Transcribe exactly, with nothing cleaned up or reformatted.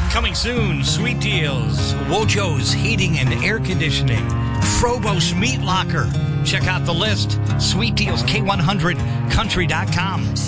Coming soon, Sweet Deals, Wojo's Heating and Air Conditioning, Frobos Meat Locker. Check out the list, sweet deals k one hundred country dot com.